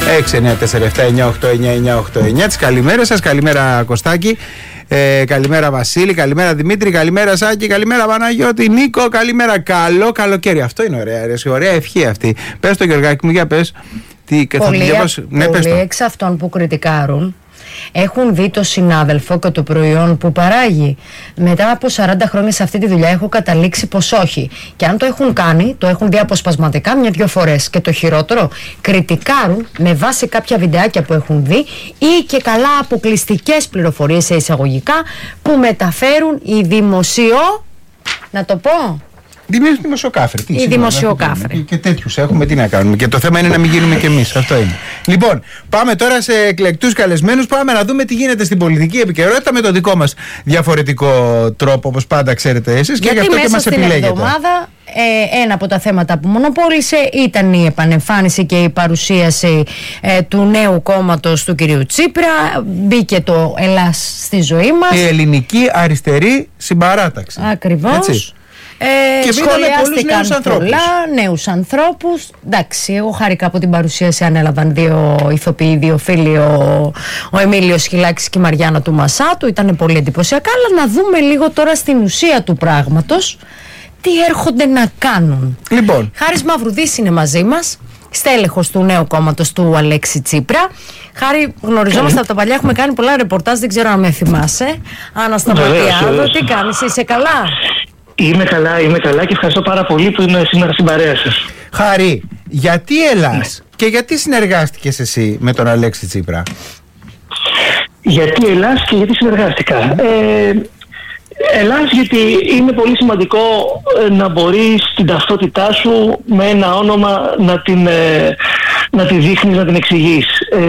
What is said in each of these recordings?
694-798-989. Τις καλημέρες σας. Καλημέρα Κωστάκη. Καλημέρα Βασίλη. Καλημέρα Δημήτρη. Καλημέρα Σάκη. Καλημέρα Παναγιώτη. Νίκο. Καλημέρα. Καλό καλοκαίρι. Αυτό είναι ωραία. Ωραία ευχή αυτή. Πες το Γεωργάκη μου, για πες. Πολλοί εξ αυτών που κριτικάρουν έχουν δει το συνάδελφο και το προϊόν που παράγει. Μετά από 40 χρόνια σε αυτή τη δουλειά έχω καταλήξει πως όχι. Και αν το έχουν κάνει, το έχουν δει αποσπασματικά 1-2 φορές. Και το χειρότερο, κριτικάρουν με βάση κάποια βιντεάκια που έχουν δει ή και καλά αποκλειστικές πληροφορίες σε εισαγωγικά που μεταφέρουν οι να το πω. Δημοσιοκάφροι. Οι δημοσιοκάφροι. Και τέτοιους έχουμε, τι να κάνουμε. Και το θέμα είναι να μην γίνουμε κι εμείς. Αυτό είναι. Λοιπόν, πάμε τώρα σε εκλεκτούς καλεσμένους. Πάμε να δούμε τι γίνεται στην πολιτική επικαιρότητα με το δικό μας διαφορετικό τρόπο, όπως πάντα ξέρετε εσείς. Και γι' αυτό και μας επιλέγετε. Στην εβδομάδα ένα από τα θέματα που μονοπόλησε ήταν η επανεμφάνιση και η παρουσίαση του νέου κόμματος του κυρίου Τσίπρα. Μπήκε το Ελλάς στη ζωή μας. Η ελληνική αριστερή συμπαράταξη. Ακριβώς. Έτσι. Και σχολιάστηκαν πολλά νέους ανθρώπους. Εντάξει, εγώ χάρηκα από την παρουσίαση. Ανέλαβαν 2 ηθοποιοί, 2 φίλοι, ο Εμίλιος Χιλάκης και η Μαριάννα του Μασάτου. Ήταν πολύ εντυπωσιακά. Αλλά να δούμε λίγο τώρα στην ουσία του πράγματος τι έρχονται να κάνουν. Λοιπόν, Χάρης Μαυρουδής είναι μαζί μας, στέλεχος του νέου κόμματος του Αλέξη Τσίπρα. Χάρη, γνωριζόμαστε από τα παλιά, έχουμε κάνει πολλά ρεπορτάζ, δεν ξέρω αν με θυμάσαι. Ανασταματιάδο, τι κάνεις, είσαι καλά? Είμαι καλά και ευχαριστώ πάρα πολύ που είμαι σήμερα στην παρέα σας. Χάρη, γιατί Ελλάς και γιατί συνεργάστηκες εσύ με τον Αλέξη Τσίπρα? Γιατί Ελλάς και γιατί συνεργάστηκα? Ελλάς γιατί είναι πολύ σημαντικό να μπορείς την ταυτότητά σου με ένα όνομα να τη δείχνεις, να την εξηγείς.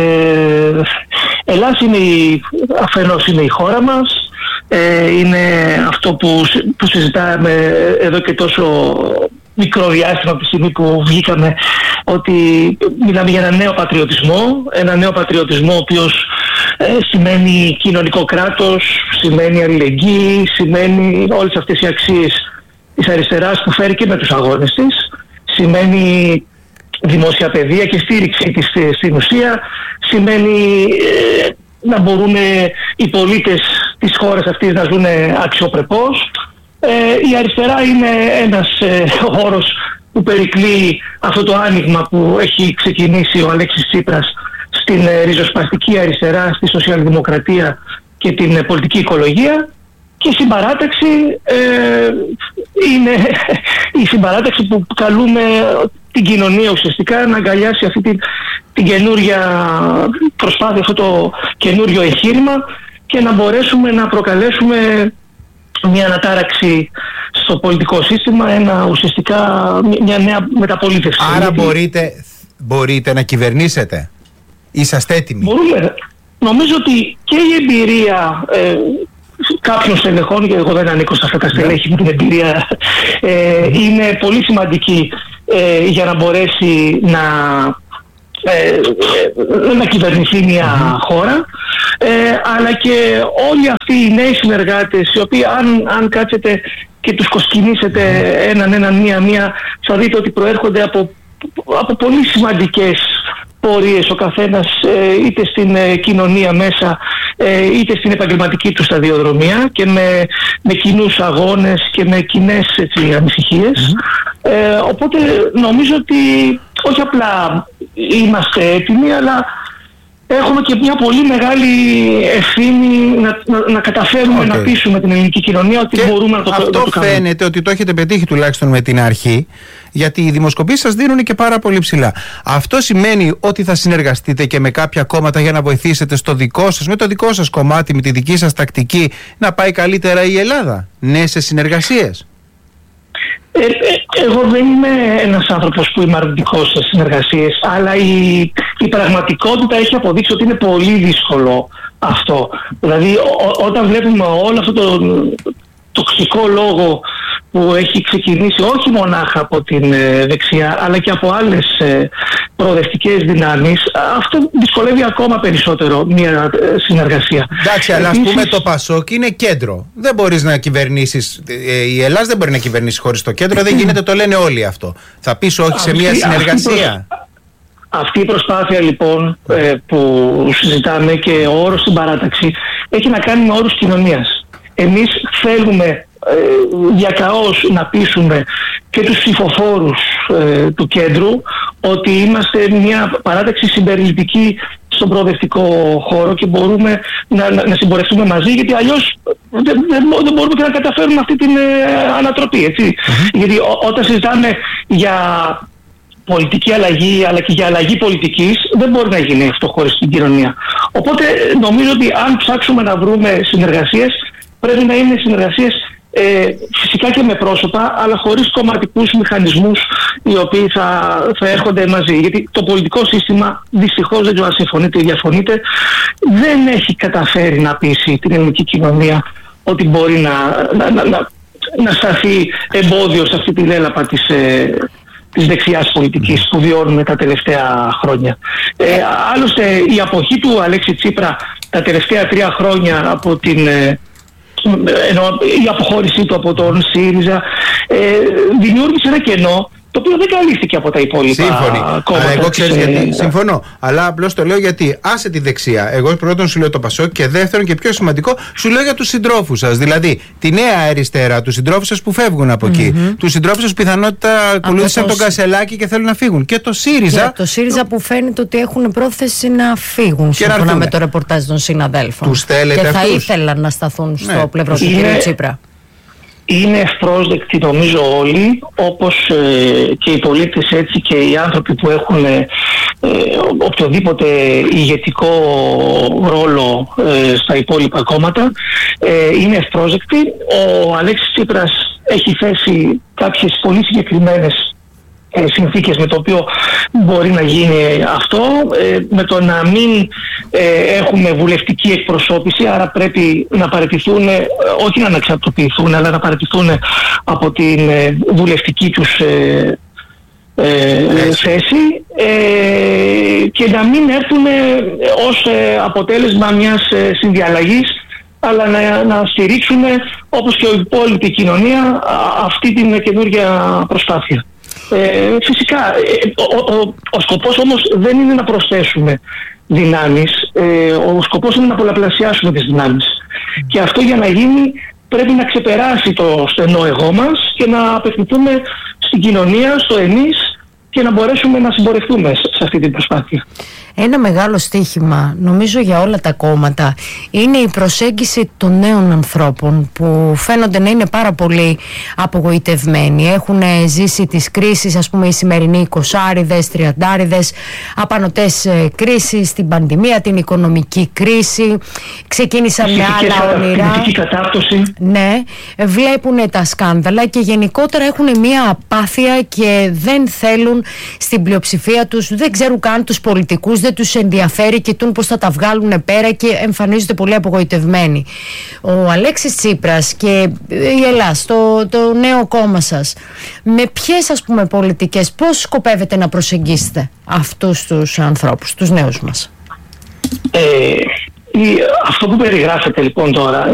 Ελλάς είναι αφενός είναι η χώρα μας. Είναι αυτό που συζητάμε εδώ και τόσο μικρό διάστημα από τη στιγμή που βγήκαμε, ότι μιλάμε για ένα νέο πατριωτισμό ο οποίος σημαίνει κοινωνικό κράτος, σημαίνει αλληλεγγύη, σημαίνει όλες αυτές οι αξίες της αριστεράς που φέρει και με τους αγώνες της, σημαίνει δημόσια παιδεία και στήριξη της στην ουσία, σημαίνει να μπορούν οι πολίτες της χώρας αυτής να ζουν αξιοπρεπώς. Η αριστερά είναι ένας όρος που περικλεί αυτό το άνοιγμα που έχει ξεκινήσει ο Αλέξης Τσίπρας στην ριζοσπαστική αριστερά, στη σοσιαλδημοκρατία και την πολιτική οικολογία. Και η συμπαράταξη είναι η συμπαράταξη που καλούμε την κοινωνία ουσιαστικά να αγκαλιάσει αυτή την καινούρια προσπάθεια, αυτό το καινούριο εγχείρημα και να μπορέσουμε να προκαλέσουμε μια ανατάραξη στο πολιτικό σύστημα, μια νέα μεταπολίτευση. Άρα μπορείτε να κυβερνήσετε? Είσαστε έτοιμοι? Μπορούμε. Νομίζω ότι και η εμπειρία κάποιων στελεχών, γιατί εγώ δεν ανήκω σε αυτά τα στελέχη με την εμπειρία, είναι πολύ σημαντική για να μπορέσει να κυβερνηθεί μια χώρα, αλλά και όλοι αυτοί οι νέοι συνεργάτες, οι οποίοι αν κάτσετε και τους κοσκινήσετε έναν μία, θα δείτε ότι προέρχονται από πολύ σημαντικές πορείες ο καθένας, είτε στην κοινωνία μέσα είτε στην επαγγελματική του σταδιοδρομία, και με κοινούς αγώνες και με κοινές ανησυχίες. Οπότε νομίζω ότι όχι απλά είμαστε έτοιμοι, αλλά έχουμε και μια πολύ μεγάλη ευθύνη να καταφέρουμε να πείσουμε την ελληνική κοινωνία ότι μπορούμε να το κάνουμε. Αυτό φαίνεται ότι το έχετε πετύχει τουλάχιστον με την αρχή, γιατί οι δημοσκοπήσεις σας δίνουν και πάρα πολύ ψηλά. Αυτό σημαίνει ότι θα συνεργαστείτε και με κάποια κόμματα για να βοηθήσετε με το δικό σας κομμάτι, με τη δική σας τακτική, να πάει καλύτερα η Ελλάδα? Νέες συνεργασίες? Εγώ δεν είμαι ένας άνθρωπος που είμαι αρνητικός σε συνεργασίες, αλλά η πραγματικότητα έχει αποδείξει ότι είναι πολύ δύσκολο αυτό. Δηλαδή όταν βλέπουμε όλο αυτό το τοξικό λόγο που έχει ξεκινήσει όχι μονάχα από την δεξιά, αλλά και από άλλες προοδευτικές δυνάμεις, αυτό δυσκολεύει ακόμα περισσότερο μια συνεργασία. Εντάξει, αλλά ας πούμε το Πασόκ είναι κέντρο. Δεν μπορείς να κυβερνήσεις, η Ελλάδα δεν μπορεί να κυβερνήσει χωρίς το κέντρο, δεν γίνεται, το λένε όλοι αυτό. Θα πεις όχι σε μια συνεργασία? Αυτή η προσπάθεια λοιπόν που συζητάμε και ο όρος στην παράταξη έχει να κάνει με όρους κοινωνίας. Εμείς θέλουμε διακαώς να πείσουμε και τους ψηφοφόρους του κέντρου ότι είμαστε μια παράταξη συμπεριληπτική στον προοδευτικό χώρο και μπορούμε να συμπορευτούμε μαζί, γιατί αλλιώς δεν μπορούμε και να καταφέρουμε αυτή την ανατροπή, έτσι. Γιατί όταν συζητάμε για πολιτική αλλαγή αλλά και για αλλαγή πολιτικής, δεν μπορεί να γίνει αυτό χωρίς την κοινωνία. Οπότε νομίζω ότι αν ψάξουμε να βρούμε συνεργασίες, πρέπει να είναι συνεργασίες φυσικά και με πρόσωπα, αλλά χωρίς κομματικούς μηχανισμούς οι οποίοι θα έρχονται μαζί. Γιατί το πολιτικό σύστημα, δυστυχώς, δεν ξέρω αν συμφωνείτε ή διαφωνείτε, δεν έχει καταφέρει να πείσει την ελληνική κοινωνία ότι μπορεί να σταθεί εμπόδιο σε αυτή τη λέλαπα της δεξιάς πολιτικής που βιώνουμε τα τελευταία χρόνια. Άλλωστε η αποχή του Αλέξη Τσίπρα τα τελευταία 3 χρόνια από η αποχώρησή του από τον ΣΥΡΙΖΑ δημιούργησε ένα κενό το οποίο δεν καλύφθηκε από τα υπόλοιπα κόμματα. Εγώ ξέρεις γιατί συμφωνώ. Αλλά απλώς το λέω γιατί άσε τη δεξιά. Εγώ πρώτον σου λέω το Πασόκ και δεύτερον και πιο σημαντικό σου λέω για τους συντρόφους σας. Δηλαδή τη νέα αριστερά, τους συντρόφους σας που φεύγουν από εκεί. Τους συντρόφους σας που πιθανότητα ακολούθησαν τον Κασελάκη και θέλουν να φύγουν. Και το ΣΥΡΙΖΑ. Και το ΣΥΡΙΖΑ που φαίνεται ότι έχουν πρόθεση να φύγουν σύμφωνα με το ρεπορτάζ των συναδέλφων. Τους θέλετε και αυτούς. θα ήθελαν να σταθούν στο πλευρό του κ. Τσίπρα. Είναι ευπρόσδεκτοι νομίζω όλοι, όπως και οι πολίτες, έτσι και οι άνθρωποι που έχουν οποιοδήποτε ηγετικό ρόλο στα υπόλοιπα κόμματα. Είναι ευπρόσδεκτοι. Ο Αλέξης Τσίπρας έχει θέσει κάποιες πολύ συγκεκριμένες συνθήκες με το οποίο μπορεί να γίνει αυτό, με το να μην έχουμε βουλευτική εκπροσώπηση, άρα πρέπει να παραιτηθούν, όχι να αναξαρτοποιηθούν, αλλά να παραιτηθούν από την βουλευτική τους θέση και να μην έρθουν ως αποτέλεσμα μιας συνδιαλλαγής, αλλά να στηρίξουν όπως και η υπόλοιπη κοινωνία αυτή την καινούργια προσπάθεια. Φυσικά ο σκοπός όμως δεν είναι να προσθέσουμε δυνάμεις, ο σκοπός είναι να πολλαπλασιάσουμε τις δυνάμεις και αυτό για να γίνει πρέπει να ξεπεράσει το στενό εγώ μας και να απευθυνθούμε στην κοινωνία, στο εμείς και να μπορέσουμε να συμπορευτούμε σε αυτή την προσπάθεια. Ένα μεγάλο στοίχημα, νομίζω, για όλα τα κόμματα είναι η προσέγγιση των νέων ανθρώπων που φαίνονται να είναι πάρα πολύ απογοητευμένοι. Έχουν ζήσει τις κρίσεις, ας πούμε οι σημερινοί 20άριδες, 30άριδες, απανωτές κρίσεις, την πανδημία, την οικονομική κρίση, ξεκίνησαν με άλλα όνειρα. Ναι, βλέπουν τα σκάνδαλα και γενικότερα έχουν μια απάθεια και δεν θέλουν στην πλειοψηφία τους, δεν ξέρουν καν τους πολιτικούς, δεν τους ενδιαφέρει, κοιτούν πώς θα τα βγάλουν πέρα και εμφανίζονται πολύ απογοητευμένοι. Ο Αλέξης Τσίπρας και η Ελλάς, το νέο κόμμα σας, με ποιες, ας πούμε, πολιτικές, πώς σκοπεύετε να προσεγγίσετε αυτούς τους ανθρώπους, τους νέους μας? Αυτό που περιγράφετε λοιπόν τώρα